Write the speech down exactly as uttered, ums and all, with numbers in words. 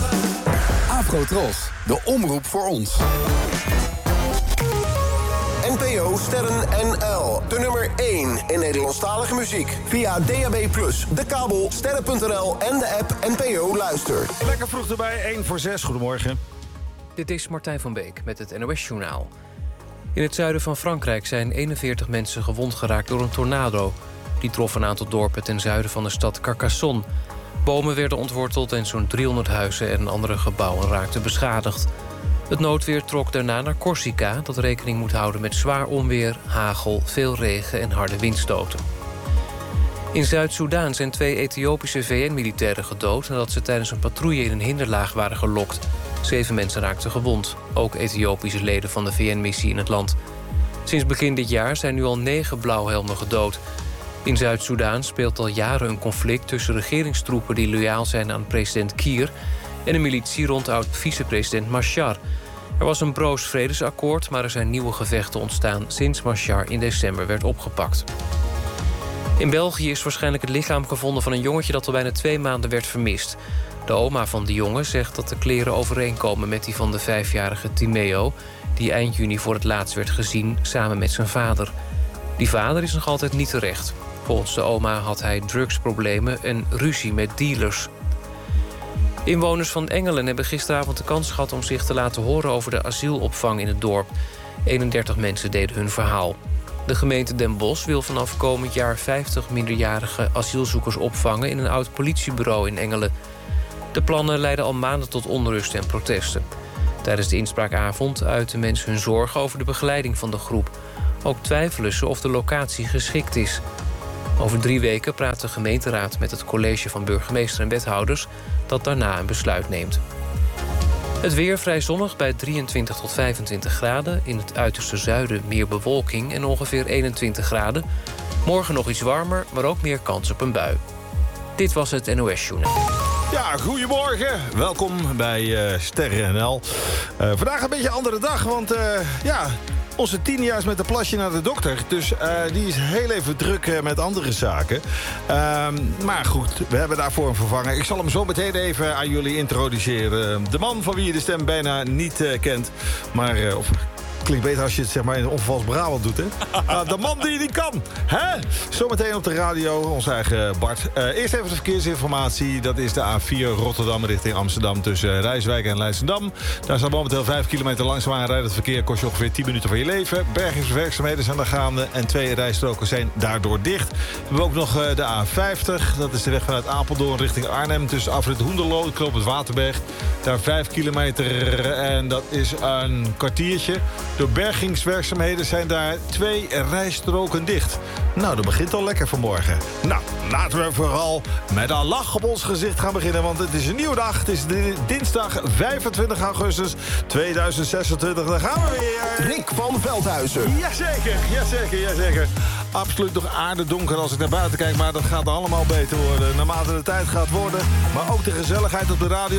Afrotros, de omroep voor ons. N P O Sterren N L, de nummer één in Nederlandstalige muziek. Via D A B plus, de kabel, sterren punt n l en de app N P O Luister. Lekker vroeg erbij, één voor zes. Goedemorgen. Dit is Martijn van Beek met het N O S-journaal. In het zuiden van Frankrijk zijn eenenveertig mensen gewond geraakt door een tornado. Die trof een aantal dorpen ten zuiden van de stad Carcassonne. Bomen werden ontworteld en zo'n driehonderd huizen en andere gebouwen raakten beschadigd. Het noodweer trok daarna naar Corsica, dat rekening moet houden met zwaar onweer, hagel, veel regen en harde windstoten. In Zuid-Soedan zijn twee Ethiopische V N-militairen gedood nadat ze tijdens een patrouille in een hinderlaag waren gelokt. Zeven mensen raakten gewond, ook Ethiopische leden van de V N-missie in het land. Sinds begin dit jaar zijn nu al negen blauwhelmen gedood. In Zuid-Soedan speelt al jaren een conflict tussen regeringstroepen die loyaal zijn aan president Kiir en een militie rond oud-vicepresident Machar. Er was een broos vredesakkoord, maar er zijn nieuwe gevechten ontstaan sinds Machar in december werd opgepakt. In België is waarschijnlijk het lichaam gevonden van een jongetje dat al bijna twee maanden werd vermist. De oma van de jongen zegt dat de kleren overeenkomen met die van de vijfjarige Timeo, die eind juni voor het laatst werd gezien samen met zijn vader. Die vader is nog altijd niet terecht. Volgens de oma had hij drugsproblemen en ruzie met dealers. Inwoners van Engelen hebben gisteravond de kans gehad om zich te laten horen over de asielopvang in het dorp. eenendertig mensen deden hun verhaal. De gemeente Den Bosch wil vanaf komend jaar vijftig minderjarige asielzoekers opvangen in een oud politiebureau in Engelen. De plannen leiden al maanden tot onrust en protesten. Tijdens de inspraakavond uiten mensen hun zorgen over de begeleiding van de groep. Ook twijfelen ze of de locatie geschikt is. Over drie weken praat de gemeenteraad met het college van burgemeester en wethouders dat daarna een besluit neemt. Het weer vrij zonnig bij drieëntwintig tot vijfentwintig graden. In het uiterste zuiden meer bewolking en ongeveer eenentwintig graden. Morgen nog iets warmer, maar ook meer kans op een bui. Dit was het N O S-journaal. Ja, goedemorgen. Welkom bij uh, Sterren N L. Uh, vandaag een beetje een andere dag, want uh, ja... Onze tien jaar is met een plasje naar de dokter. Dus uh, die is heel even druk uh, met andere zaken. Uh, maar goed, we hebben daarvoor een vervanger. Ik zal hem zo meteen even aan jullie introduceren. De man van wie je de stem bijna niet uh, kent. Maar... Uh, of, klinkt beter als je het zeg maar in onvals Brabant doet, hè? Uh, de man die niet kan, hè? Zometeen op de radio, onze eigen Bart. Uh, eerst even de verkeersinformatie. Dat is de A vier Rotterdam richting Amsterdam tussen Rijswijk en Leidschendam. Daar staat momenteel vijf kilometer langzaam aanrijdend verkeer. Kost je ongeveer tien minuten van je leven. Bergingswerkzaamheden zijn er gaande en twee rijstroken zijn daardoor dicht. We hebben ook nog uh, de A vijftig. Dat is de weg vanuit Apeldoorn richting Arnhem tussen afrit Hoenderloo en Knoop het Waterberg. Daar vijf kilometer en dat is een kwartiertje. Door bergingswerkzaamheden zijn daar twee rijstroken dicht. Nou, dat begint al lekker vanmorgen. Nou, laten we vooral met een lach op ons gezicht gaan beginnen. Want het is een nieuwe dag. Het is dinsdag vijfentwintig augustus tweeduizend zesentwintig. Daar gaan we weer. Rick van Veldhuizen. Jazeker, jazeker, jazeker. Absoluut nog aardedonker als ik naar buiten kijk. Maar dat gaat allemaal beter worden naarmate de tijd gaat worden. Maar ook de gezelligheid op de radio